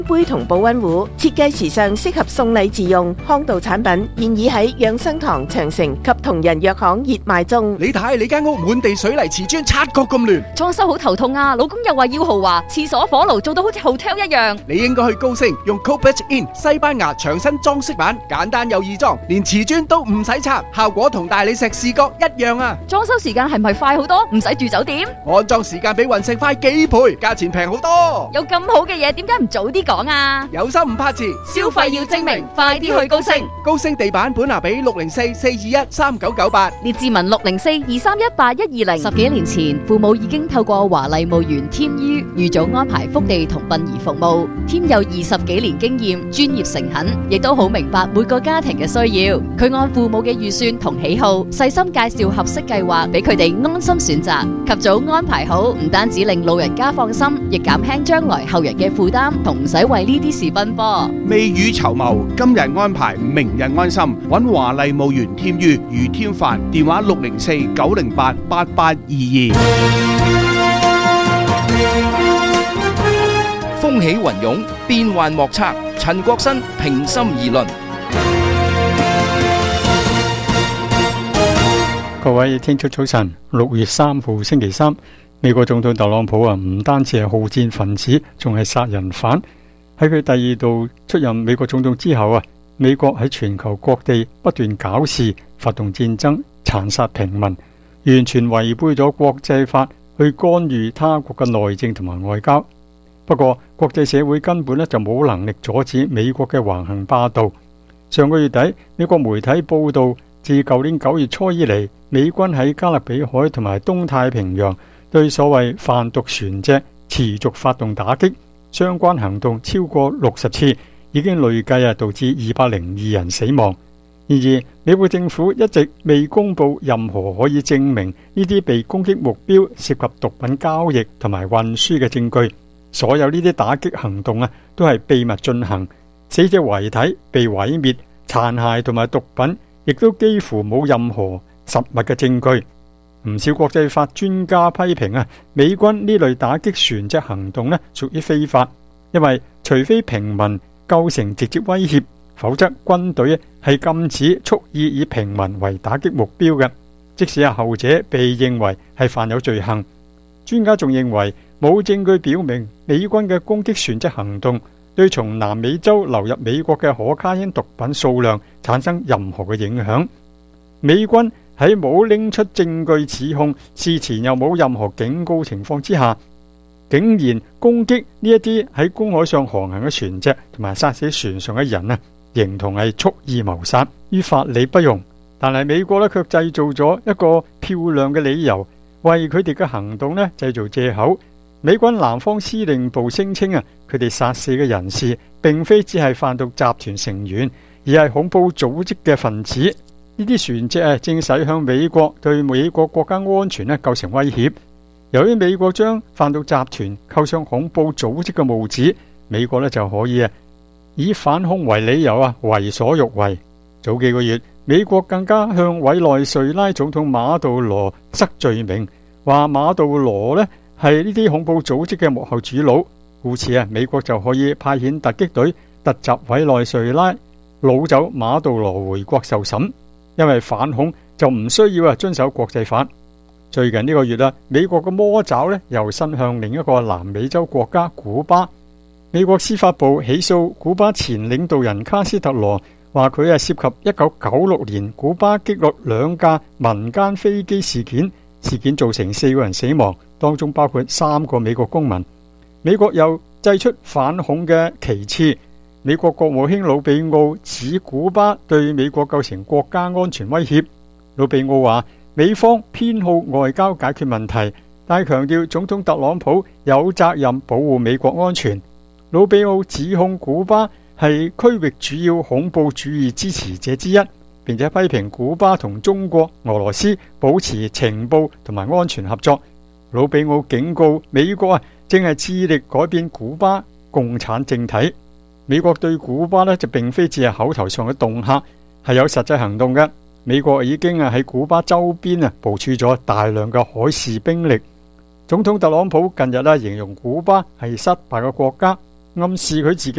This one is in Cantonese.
杯同保溫壺，設計時尚，適合送禮自用。康道產品現已喺養生堂、長城及同仁藥行熱賣中。 你睇你間屋滿地水泥瓷磚，察覺咁亂， 裝修好頭痛啊！老公又話要豪華，廁所火爐做到好似 hotel 一樣。 你應該去高升，用 Cobalt In 西班牙牆身裝飾板，簡單又易裝，連瓷磚都唔使拆，效果同大理石視覺一樣啊！ 裝修時間係咪快好多？唔使住酒店？ 安裝時間比雲石快幾倍，價錢平好多。 有咁好嘅嘢，點解唔早啲講啊？ 有心唔怕遲， 消費要精明，快啲去高升。 高升地板本拿比604-421-3998， 列治文604-231-8120。10幾年前，父母已經透過華麗墓園添於預早安排福地同殯儀服務。添有20幾年經驗，專業誠懇，亦都好明白每個家庭嘅需要。佢按父母嘅預算同喜好，細心介紹合適計劃俾佢哋安心選擇。及早安排好，唔單止令老人家放心，亦減輕將來後人嘅負擔，同唔使為呢啲事奔波。 未雨綢繆，今日安排，明日安心。揾華麗墓園添於余添發，電話604-908-8822。 風起雲湧，變幻莫測。陳國新平心而論。 各位聽眾早晨，6月3號星期三，美國總統特朗普唔單止係好戰分子，仲係殺人犯。喺佢第2度出任美國總統之後美國喺全球各地不斷搞事，發動戰爭，殘殺平民，完全違背咗國際法，去干預他國嘅內政同埋外交。不過國際社會根本就冇能力阻止美國嘅橫行霸道。上個月底，美國媒體報道，自舊年9月初以嚟，美軍喺加勒比海同埋東太平洋對所謂販毒船隻持續發動打擊，相關行動超過60次，已經累計導致202人死亡。然而，美國政府一直未公布任何可以證明呢啲被攻擊目標涉及毒品交易同埋運輸嘅證據。所有呢啲打擊行動都係秘密進行，死者遺體被毀滅，殘骸同埋毒品亦都幾乎冇任何實物嘅證據。唔少國際法專家批評美軍呢類打擊船隻行動屬於非法，因為除非平民構成直接威脅，否則軍隊係禁止蓄意以平民為打擊目標嘅，即使後者被認為係犯有罪行。專家仲認為冇證據表明美軍嘅攻擊船隻行動對從南美洲流入美國嘅可卡因毒品數量產生任何嘅影響。美軍喺冇拎出證據指控，事前又冇任何警告情況之下，竟然攻擊呢一啲喺公海上航行嘅船隻，同埋殺死船上嘅人形同係蓄意謀殺，於法理不容。但係美國卻製造咗一個漂亮嘅理由，為佢哋嘅行動製造借口。美軍南方司令部聲稱佢哋殺死嘅人士並非只係販毒集團成員，而係恐怖組織嘅分子。呢啲船隻正駛向美國，對美國國家安全構成威脅。由於美國將販毒集團扣上恐怖組織嘅帽子，美國就可以以反恐為理由為所欲為。早幾個月，美國更加向委內瑞拉總統馬杜羅塞罪名，話馬杜羅係呢啲恐怖組織嘅幕後主腦，故此美國就可以派遣突擊隊突襲委內瑞拉，擄走馬杜羅回國受審。因為反恐就唔需要遵守國際法。最近呢個月美國嘅魔爪又伸向另一個南美洲國家古巴。美國司法部起訴古巴前領導人卡斯特羅，話佢涉及1996年古巴擊落2架民間飛機事件造成4個人死亡，當中包括3個美國公民。美國又祭出反恐嘅旗幟。美國國務卿魯比奧指古巴對美國構成國家安全威脅。魯比奧話美方偏好外交解決問題，但係強調總統特朗普有責任保護美國安全。魯比奧指控古巴係區域主要恐怖主義支持者之一，並且批評古巴同中國、俄羅斯保持情報同埋安全合作。魯比奧警告美國正係致力改變古巴共產政體。美國對古巴就並非只係口頭上嘅恫嚇，係有實際行動嘅。美國已經喺古巴周邊部署咗大量嘅海事兵力。總統特朗普近日形容古巴係失敗嘅國家， 暗示佢自己